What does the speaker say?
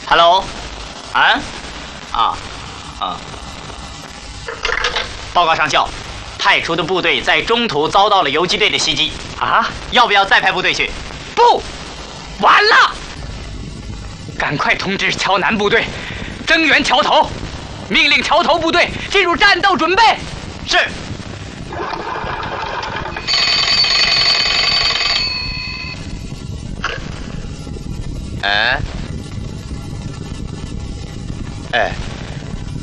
？Hello， 报告上校，派出的部队在中途遭到了游击队的袭击。啊？要不要再派部队去？ 不，晚了。赶快通知桥南部队，增援桥头，命令桥头部队进入战斗准备。 是。哎。